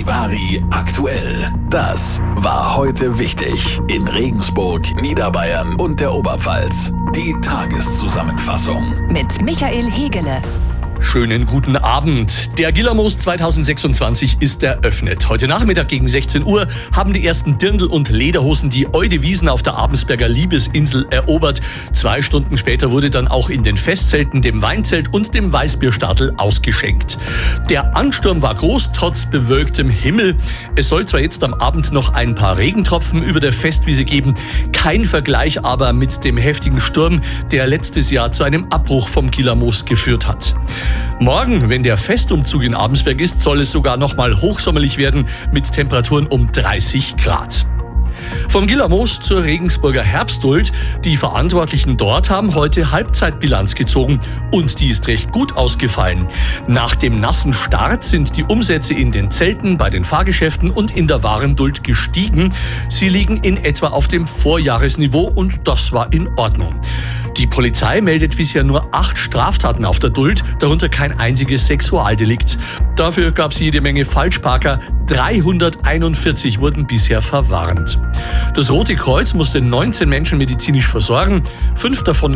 Charivari aktuell. Das war heute wichtig in Regensburg, Niederbayern und der Oberpfalz. Die Tageszusammenfassung Mit Michael Hegele. Schönen guten Abend. Der Gillermoos 2026 ist eröffnet. Heute Nachmittag gegen 16 Uhr haben die ersten Dirndl- und Lederhosen die Eude-Wiesen auf der Abensberger Liebesinsel erobert. 2 Stunden später wurde dann auch in den Festzelten, dem Weinzelt und dem Weißbierstadel ausgeschenkt. Der Ansturm war groß, trotz bewölktem Himmel. Es soll zwar jetzt am Abend noch ein paar Regentropfen über der Festwiese geben, kein Vergleich aber mit dem heftigen Sturm, der letztes Jahr zu einem Abbruch vom Gillermoos geführt hat. Morgen, wenn der Festumzug in Abensberg ist, soll es sogar noch mal hochsommerlich werden mit Temperaturen um 30 Grad. Vom Gillermoos zur Regensburger Herbstduld. Die Verantwortlichen dort haben heute Halbzeitbilanz gezogen und die ist recht gut ausgefallen. Nach dem nassen Start sind die Umsätze in den Zelten, bei den Fahrgeschäften und in der Warenduld gestiegen. Sie liegen in etwa auf dem Vorjahresniveau und das war in Ordnung. Die Polizei meldet bisher nur 8 Straftaten auf der Duld, darunter kein einziges Sexualdelikt. Dafür gab es jede Menge Falschparker. 341 wurden bisher verwarnt. Das Rote Kreuz musste 19 Menschen medizinisch versorgen. 5 davon